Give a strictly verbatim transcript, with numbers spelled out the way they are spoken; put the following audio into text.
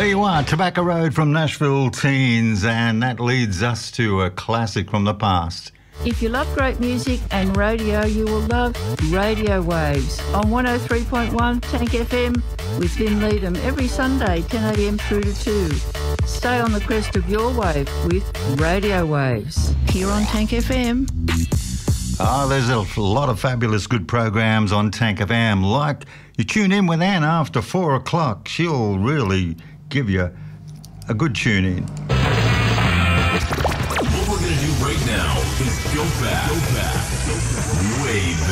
There you are, Tobacco Road from Nashville Teens, and that leads us to a classic from the past. If you love great music and radio, you will love Radio Waves on one oh three point one Tank F M with Lynn Leadham every Sunday, ten a m through to two. Stay on the crest of your wave with Radio Waves here on Tank F M. Oh, there's a lot of fabulous good programs on Tank F M. Like, you tune in with Ann after four o'clock. She'll really give you a good tune in. What we're going to do right now is go back, go back, way back.